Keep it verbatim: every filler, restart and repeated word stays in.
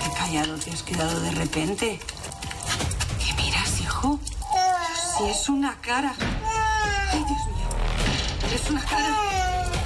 Qué callado te has quedado de repente. ¿Qué miras, hijo? Si es una cara. Ay, Dios mío. Es una cara.